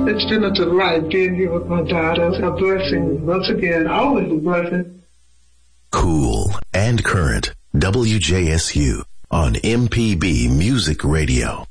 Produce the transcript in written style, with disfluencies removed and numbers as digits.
It's been a delight being here with my daughter. A blessing. Once again, always a blessing. Cool and current. WJSU on MPB Music Radio.